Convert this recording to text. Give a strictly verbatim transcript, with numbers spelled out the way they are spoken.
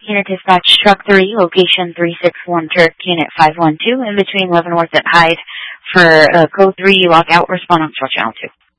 Unit Dispatch, Truck three, location three six one Turk, Unit five one two, in between Leavenworth and Hyde for uh, Code three, lockout, respond on Channel two.